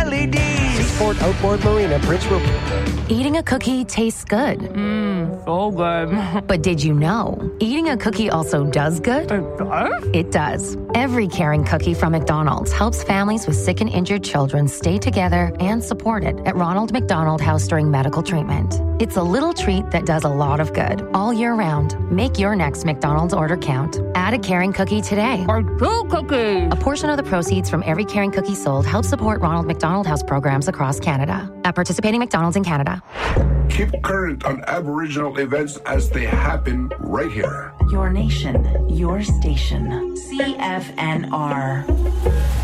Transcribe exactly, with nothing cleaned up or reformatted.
L E Ds. Seaport Outboard Marina, Prince Rupert. Eating a cookie tastes good. Mmm, so good. But did you know, eating a cookie also does good? It does? It does. Every caring cookie from McDonald's helps families with sick and injured children stay together and supported at Ronald McDonald House during medical treatment. It's a little treat that does a lot of good all year round. Make your next McDonald's order count. Add a caring cookie today. Or two cookies. A portion of the proceeds from every caring cookie sold helps support Ronald McDonald House programs across Canada. At participating McDonald's in Canada. Keep current on Aboriginal events as they happen right here. Your nation, your station. C F N R.